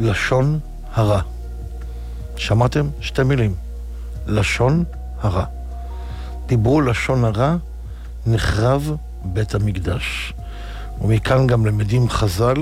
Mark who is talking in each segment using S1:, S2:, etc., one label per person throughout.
S1: לשון הרע. שמעתם? שתי מילים. לשון הרע. דיברו לשון הרע, נחרב בית המקדש. ומכאן גם למדים חז"ל,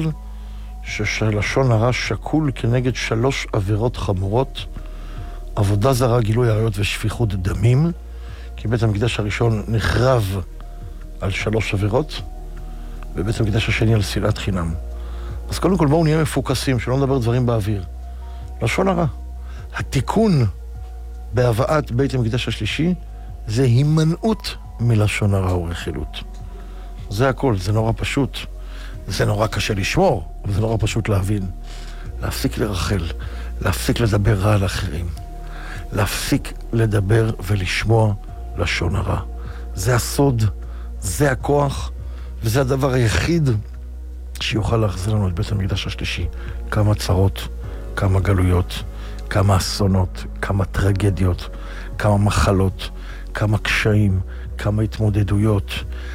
S1: שלשון הרע שקול כנגד 3 עבירות חמורות, עבודה זרה, גילוי עריות ושפיכות דמים, כי בית המקדש הראשון נחרב על 3 עבירות, ובית המקדש השני על שנאת חינם. אז קודם כל בואו נהיה מפוקסים, שלא נדבר דברים באוויר. לשון הרע. התיקון בהבאת בית המקדש השלישי זה הימנעות מלשון הרע ורכילות. זה הכל, זה נורא פשוט. זה נורא קשה לשמור, אבל זה נורא פשוט להבין. להפסיק לרחל, להפסיק לדבר רע על אחרים. להפסיק לדבר ולשמוע לשון הרע. זה הסוד, זה הכוח, וזה הדבר היחיד שיוכל להחזיר לנו את בית המקדש השלישי. כמה צרות, כמה גלויות, כמה אסונות, כמה טרגדיות, כמה מחלות, כמה קשיים, כמה התמודדויות.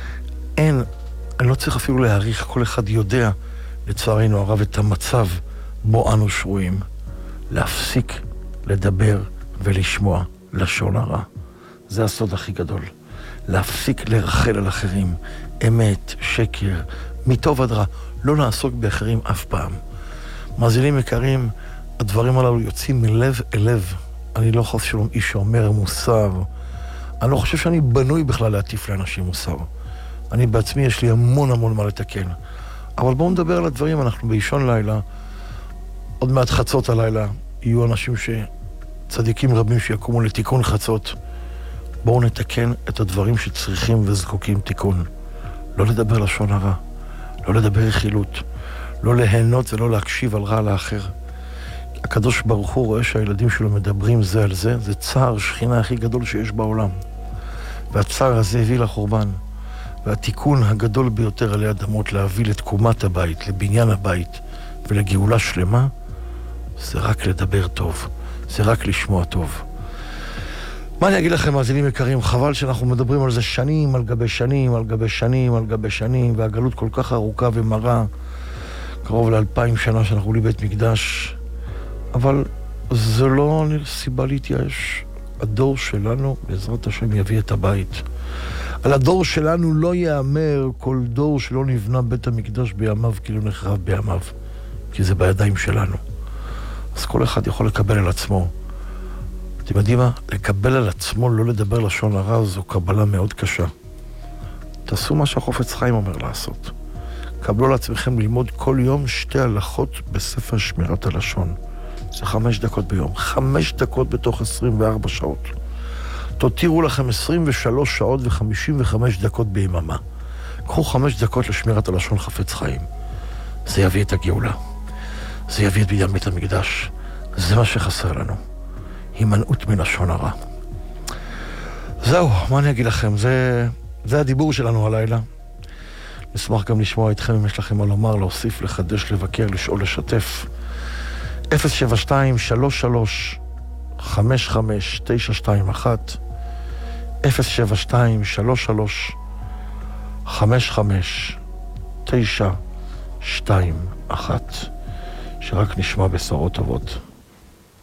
S1: אני לא צריך אפילו להעריך, כל אחד יודע, לצערנו הרב, את המצב בו אנו שרויים. להפסיק לדבר ולשמוע לשון הרע. זה הסוד הכי גדול. להפסיק לרחל על אחרים. אמת, שקר, מטוב עד רע. לא לעסוק באחרים אף פעם. מאזינים יקרים, הדברים הללו יוצאים מלב אל לב. אני לא חושב שלום איש שאומר מוסר. אני לא חושב שאני בנוי בכלל להטיף לאנשים מוסר. אני בעצמי יש לי המון מה לתקן. אבל בואו נדבר על הדברים, אנחנו באישון לילה, עוד מעט חצות הלילה, יהיו אנשים צדיקים רבים שיקומו לתיקון חצות. בואו נתקן את הדברים שצריכים וזקוקים תיקון. לא לדבר לשון הרע, לא לדבר רכילות, לא ליהנות ולא להקשיב על רע לאחר. הקדוש ברוך הוא רואה שהילדים שלו מדברים זה על זה, זה צער שכינה הכי גדול שיש בעולם. והצער הזה הביא לחורבן. והתיקון הגדול ביותר עלי אדמות להביא לתקומת הבית, לבניין הבית ולגאולה שלמה, זה רק לדבר טוב, זה רק לשמוע טוב. מה אני אגיד לכם, מאזינים יקרים, חבל שאנחנו מדברים על זה שנים על גבי שנים, על גבי שנים, על גבי שנים, והגלות כל כך ארוכה ומרה, קרוב ל2000 שנה שאנחנו בלי בית מקדש, אבל זה לא סיבה להתייאש. הדור שלנו, בעזרת השם, יביא את הבית. על הדור שלנו לא יאמר כל דור שלא נבנה בית המקדש בימיו כאילו נחרב בימיו, כי זה בידיים שלנו. אז כל אחד יכול לקבל על עצמו. אתם יודעים מה? לקבל על עצמו, לא לדבר לשון הרע, זו קבלה מאוד קשה. תעשו מה שהחופץ חיים אומר לעשות. קבלו לעצמכם ללמוד כל יום 2 הלכות בספר שמירת הלשון. זה 5 דקות ביום. 5 דקות בתוך 24 שעות. תותירו לכם 23 שעות ו55 דקות ביממה. קחו 5 דקות לשמירת הלשון חפץ חיים. זה יביא את הגאולה. זה יביא את בניין בית המקדש. זה מה שחסר לנו. הימנעות מלשון הרע. זהו, מה אני אגיד לכם? זה הדיבור שלנו הלילה. נשמח גם לשמוע אתכם אם יש לכם מה לומר, להוסיף, לחדש, לבקר, לשאול, לשתף. 072-33-55-921 072-33-55-921 שרק נשמע בשורות טובות.